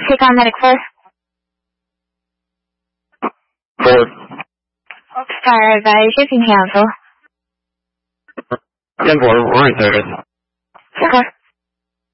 Take on medic 4. 4. Fire advise, you can cancel. 10-4, we're in service. Okay.